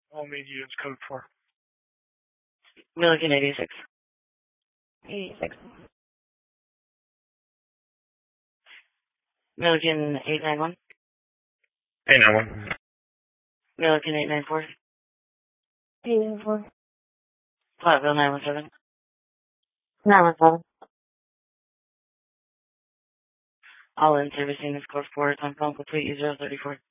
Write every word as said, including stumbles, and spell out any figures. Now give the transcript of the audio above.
All main units code four. Milligan eighty-six. eighty-six. Milligan eight nine one. eight nine one. Milligan eight nine four. eight nine four. Platteville nine one seven. nine one seven. All in servicing this code four. Time phone complete. zero thirty-four.